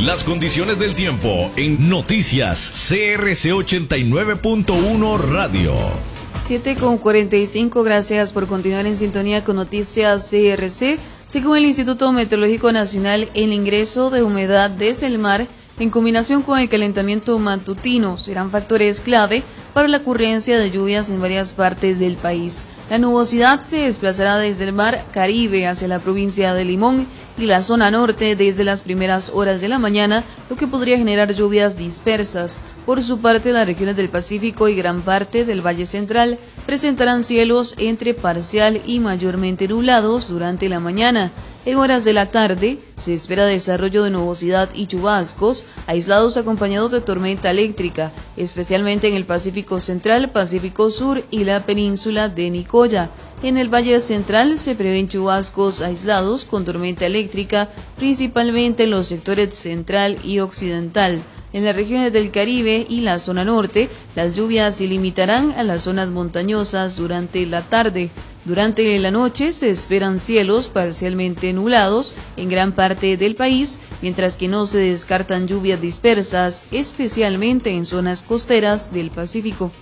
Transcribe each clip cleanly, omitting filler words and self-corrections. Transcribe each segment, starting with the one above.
Las condiciones del tiempo en Noticias CRC 89.1 Radio. 7:45, gracias por continuar en sintonía con Noticias CRC. Según el Instituto Meteorológico Nacional, el ingreso de humedad desde el mar en combinación con el calentamiento matutino serán factores clave para la ocurrencia de lluvias en varias partes del país. La nubosidad se desplazará desde el mar Caribe hacia la provincia de Limón y la zona norte desde las primeras horas de la mañana, lo que podría generar lluvias dispersas. Por su parte, las regiones del Pacífico y gran parte del Valle Central presentarán cielos entre parcial y mayormente nublados durante la mañana. En horas de la tarde se espera desarrollo de nubosidad y chubascos aislados acompañados de tormenta eléctrica, especialmente en el Pacífico Central, Pacífico Sur y la península de Nicoya. En el Valle Central se prevén chubascos aislados con tormenta eléctrica, principalmente en los sectores central y occidental. En las regiones del Caribe y la zona norte, las lluvias se limitarán a las zonas montañosas durante la tarde. Durante la noche se esperan cielos parcialmente nublados en gran parte del país, mientras que no se descartan lluvias dispersas, especialmente en zonas costeras del Pacífico.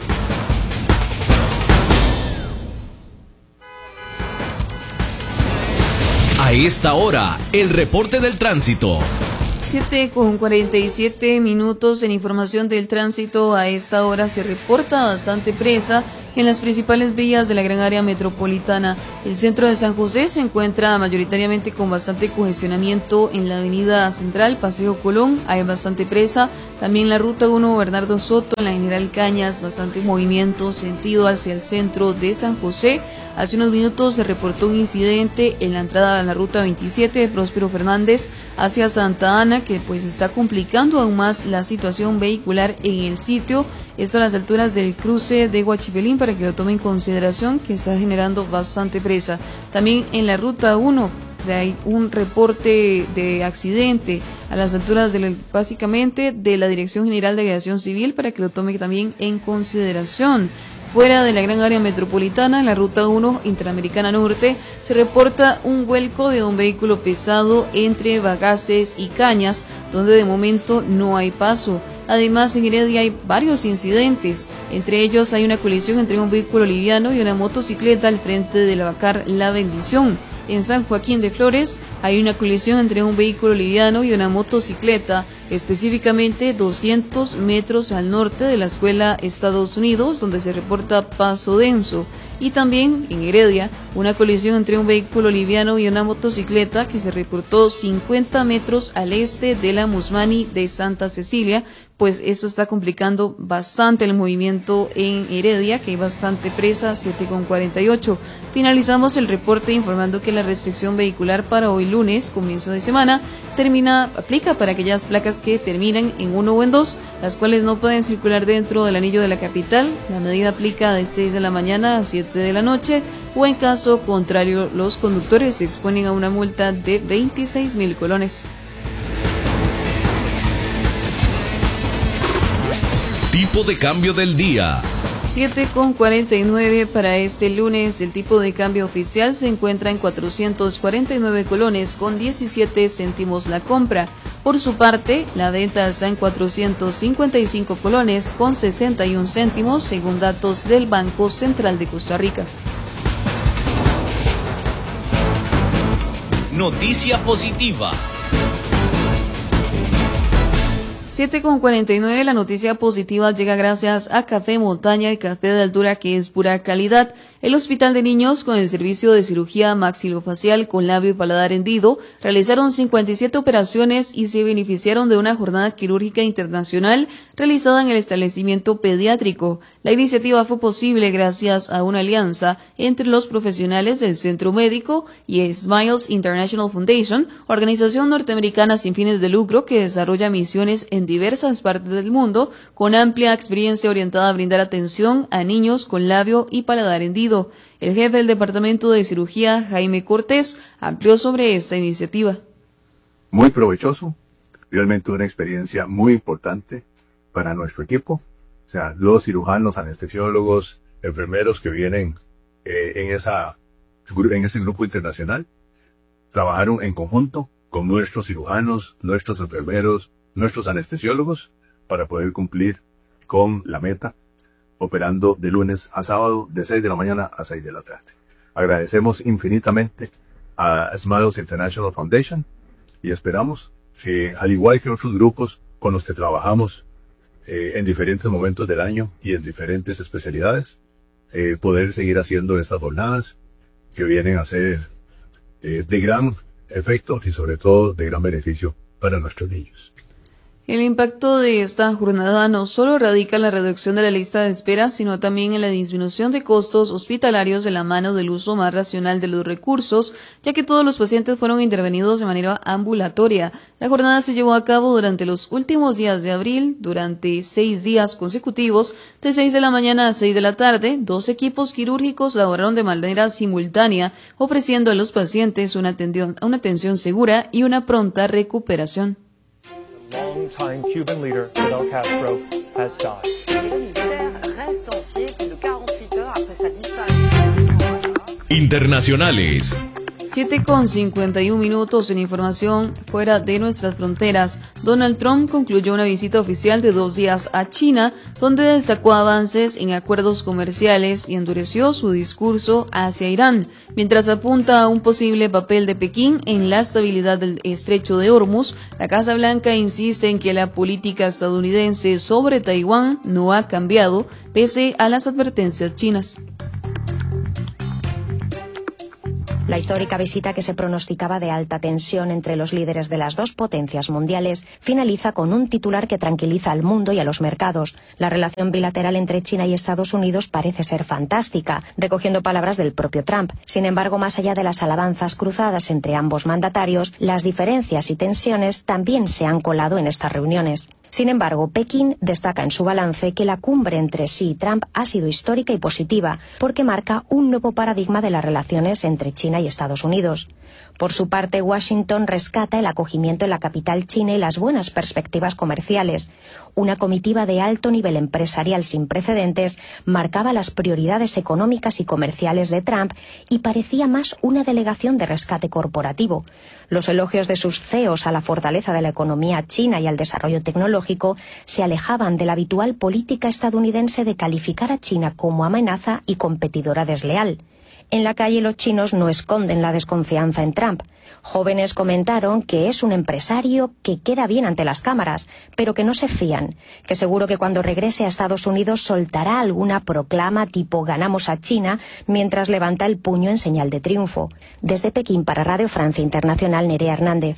A esta hora, el reporte del tránsito. 7:47 en información del tránsito. A esta hora se reporta bastante presa en las principales vías de la gran área metropolitana. El centro de San José se encuentra mayoritariamente con bastante congestionamiento en la avenida Central, Paseo Colón, hay bastante presa. También la ruta 1 Bernardo Soto, en la General Cañas, bastante movimiento sentido hacia el centro de San José. Hace unos minutos se reportó un incidente en la entrada a la ruta 27 de Próspero Fernández hacia Santa Ana, que pues está complicando aún más la situación vehicular en el sitio. Esto a las alturas del cruce de Huachipelín, para que lo tome en consideración, que está generando bastante presa. También en la ruta 1 hay un reporte de accidente a las alturas básicamente de la Dirección General de Aviación Civil, para que lo tome también en consideración. Fuera de la gran área metropolitana, en la ruta 1 Interamericana Norte, se reporta un vuelco de un vehículo pesado entre Bagaces y Cañas, donde de momento no hay paso. Además, en Heredia hay varios incidentes. Entre ellos hay una colisión entre un vehículo liviano y una motocicleta al frente del Bacar La Bendición. En San Joaquín de Flores hay una colisión entre un vehículo liviano y una motocicleta, específicamente 200 metros al norte de la Escuela Estados Unidos, donde se reporta paso denso. Y también en Heredia, una colisión entre un vehículo liviano y una motocicleta que se reportó 50 metros al este de la Musmani de Santa Cecilia, pues esto está complicando bastante el movimiento en Heredia, que hay bastante presa. 7:48. Finalizamos el reporte informando que la restricción vehicular para hoy lunes, comienzo de semana, aplica para aquellas placas que terminan en 1 o en 2, las cuales no pueden circular dentro del anillo de la capital. La medida aplica de 6 de la mañana a 7 de la noche, o en caso contrario, los conductores se exponen a una multa de 26,000 colones. Tipo de cambio del día. 7:49 para este lunes. El tipo de cambio oficial se encuentra en 449 colones con 17 céntimos la compra. Por su parte, la venta está en 455 colones con 61 céntimos, según datos del Banco Central de Costa Rica. Noticia positiva. 7:49, la noticia positiva llega gracias a Café Montaña, el café de altura que es pura calidad. El Hospital de Niños, con el servicio de cirugía maxilofacial con labio y paladar hendido, realizaron 57 operaciones y se beneficiaron de una jornada quirúrgica internacional realizada en el establecimiento pediátrico. La iniciativa fue posible gracias a una alianza entre los profesionales del centro médico y Smiles International Foundation, organización norteamericana sin fines de lucro que desarrolla misiones en diversas partes del mundo, con amplia experiencia orientada a brindar atención a niños con labio y paladar hendido. El jefe del Departamento de Cirugía, Jaime Cortés, amplió sobre esta iniciativa. Muy provechoso, realmente una experiencia muy importante para nuestro equipo, o sea, los cirujanos, anestesiólogos, enfermeros que vienen en ese grupo internacional, trabajaron en conjunto con nuestros cirujanos, nuestros enfermeros, nuestros anestesiólogos, para poder cumplir con la meta, operando de lunes a sábado, de 6 de la mañana a 6 de la tarde. Agradecemos infinitamente a Smiles International Foundation y esperamos que, al igual que otros grupos con los que trabajamos en diferentes momentos del año y en diferentes especialidades, poder seguir haciendo estas jornadas que vienen a ser de gran efecto y sobre todo de gran beneficio para nuestros niños. El impacto de esta jornada no solo radica en la reducción de la lista de espera, sino también en la disminución de costos hospitalarios de la mano del uso más racional de los recursos, ya que todos los pacientes fueron intervenidos de manera ambulatoria. La jornada se llevó a cabo durante los últimos días de abril, durante 6 días consecutivos, de 6 de la mañana a 6 de la tarde. 2 equipos quirúrgicos laboraron de manera simultánea, ofreciendo a los pacientes una atención segura y una pronta recuperación. Longtime Cuban leader Fidel Castro has died. Internacionales. 7:51 en información fuera de nuestras fronteras. Donald Trump concluyó una visita oficial de 2 días a China, donde destacó avances en acuerdos comerciales y endureció su discurso hacia Irán, mientras apunta a un posible papel de Pekín en la estabilidad del estrecho de Hormuz. La Casa Blanca insiste en que la política estadounidense sobre Taiwán no ha cambiado, pese a las advertencias chinas. La histórica visita, que se pronosticaba de alta tensión entre los líderes de las 2 potencias mundiales, finaliza con un titular que tranquiliza al mundo y a los mercados. La relación bilateral entre China y Estados Unidos parece ser fantástica, recogiendo palabras del propio Trump. Sin embargo, más allá de las alabanzas cruzadas entre ambos mandatarios, las diferencias y tensiones también se han colado en estas reuniones. Sin embargo, Pekín destaca en su balance que la cumbre entre Xi y Trump ha sido histórica y positiva, porque marca un nuevo paradigma de las relaciones entre China y Estados Unidos. Por su parte, Washington rescata el acogimiento en la capital china y las buenas perspectivas comerciales. Una comitiva de alto nivel empresarial sin precedentes marcaba las prioridades económicas y comerciales de Trump y parecía más una delegación de rescate corporativo. Los elogios de sus CEOs a la fortaleza de la economía china y al desarrollo tecnológico se alejaban de la habitual política estadounidense de calificar a China como amenaza y competidora desleal. En la calle, los chinos no esconden la desconfianza en Trump. Jóvenes comentaron que es un empresario que queda bien ante las cámaras, pero que no se fían, que seguro que cuando regrese a Estados Unidos soltará alguna proclama tipo «ganamos a China» mientras levanta el puño en señal de triunfo. Desde Pekín para Radio Francia Internacional, Nerea Hernández.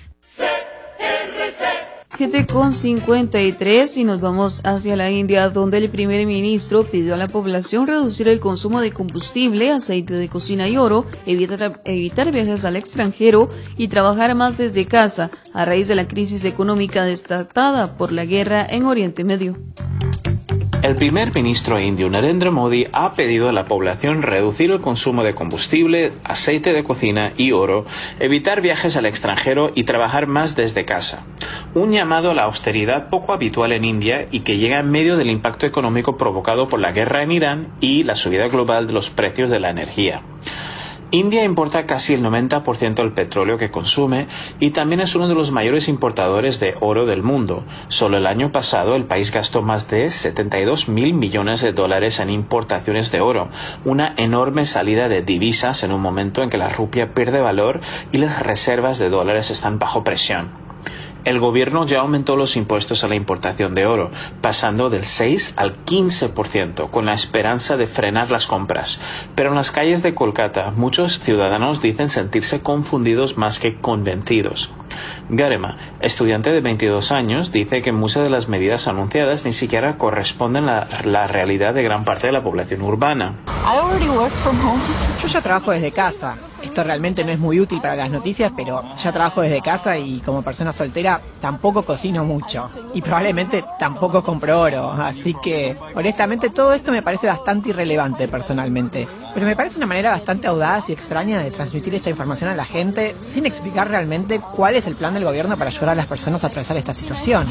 7:53 y nos vamos hacia la India, donde el primer ministro pidió a la población reducir el consumo de combustible, aceite de cocina y oro, evitar viajes al extranjero y trabajar más desde casa, a raíz de la crisis económica desatada por la guerra en Oriente Medio. El primer ministro indio Narendra Modi ha pedido a la población reducir el consumo de combustible, aceite de cocina y oro, evitar viajes al extranjero y trabajar más desde casa. Un llamado a la austeridad poco habitual en India y que llega en medio del impacto económico provocado por la guerra en Irán y la subida global de los precios de la energía. India importa casi el 90% del petróleo que consume y también es uno de los mayores importadores de oro del mundo. Solo el año pasado el país gastó más de 72.000 millones de dólares en importaciones de oro, una enorme salida de divisas en un momento en que la rupia pierde valor y las reservas de dólares están bajo presión. El gobierno ya aumentó los impuestos a la importación de oro, pasando del 6 al 15%, con la esperanza de frenar las compras. Pero en las calles de Kolkata, muchos ciudadanos dicen sentirse confundidos más que convencidos. Garema, estudiante de 22 años, dice que muchas de las medidas anunciadas ni siquiera corresponden a la realidad de gran parte de la población urbana. Yo ya trabajo desde casa. Esto realmente no es muy útil para las noticias, pero ya trabajo desde casa y como persona soltera tampoco cocino mucho. Y probablemente tampoco compro oro. Así que, honestamente, todo esto me parece bastante irrelevante personalmente. Pero me parece una manera bastante audaz y extraña de transmitir esta información a la gente sin explicar realmente cuál es el plan del gobierno para ayudar a las personas a atravesar esta situación.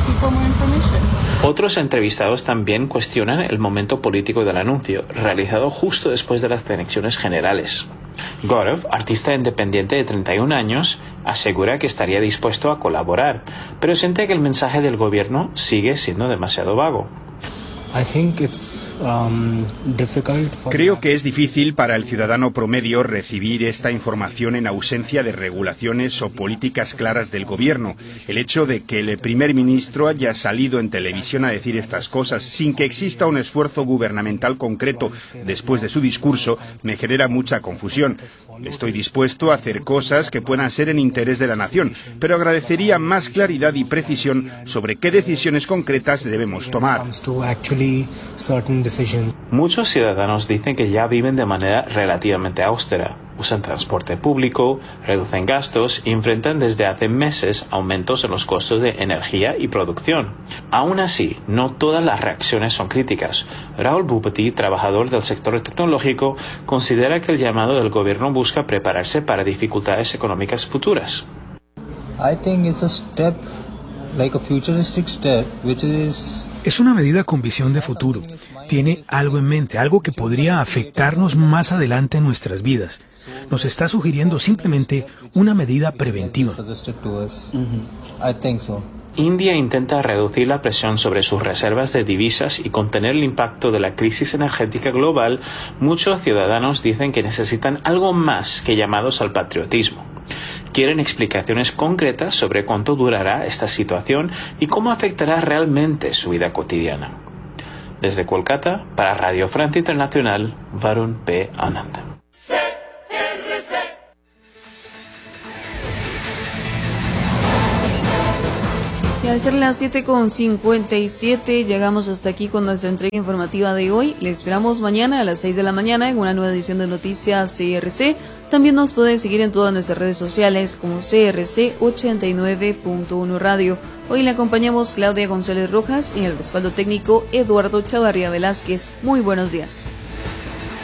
Otros entrevistados también cuestionan el momento político del anuncio, realizado justo después de las elecciones generales. Gaurav, artista independiente de 31 años, asegura que estaría dispuesto a colaborar, pero siente que el mensaje del gobierno sigue siendo demasiado vago. Creo que es difícil para el ciudadano promedio recibir esta información en ausencia de regulaciones o políticas claras del gobierno. El hecho de que el primer ministro haya salido en televisión a decir estas cosas sin que exista un esfuerzo gubernamental concreto después de su discurso me genera mucha confusión. Estoy dispuesto a hacer cosas que puedan ser en interés de la nación, pero agradecería más claridad y precisión sobre qué decisiones concretas debemos tomar. Muchos ciudadanos dicen que ya viven de manera relativamente austera. Usan transporte público, reducen gastos y enfrentan desde hace meses aumentos en los costos de energía y producción. Aún así, no todas las reacciones son críticas. Rahul Bhupati, trabajador del sector tecnológico, considera que el llamado del gobierno busca prepararse para dificultades económicas futuras. Es una medida con visión de futuro. Tiene algo en mente, algo que podría afectarnos más adelante en nuestras vidas. Nos está sugiriendo simplemente una medida preventiva. India intenta reducir la presión sobre sus reservas de divisas y contener el impacto de la crisis energética global. Muchos ciudadanos dicen que necesitan algo más que llamados al patriotismo. Quieren explicaciones concretas sobre cuánto durará esta situación y cómo afectará realmente su vida cotidiana. Desde Kolkata, para Radio Francia Internacional, Varun P. Anand. Y al ser las 7:57, llegamos hasta aquí con nuestra entrega informativa de hoy. Le esperamos mañana a las 6 de la mañana en una nueva edición de Noticias CRC. También nos puede seguir en todas nuestras redes sociales como CRC 89.1 Radio. Hoy le acompañamos Claudia González Rojas y en el respaldo técnico Eduardo Chavarría Velázquez. Muy buenos días.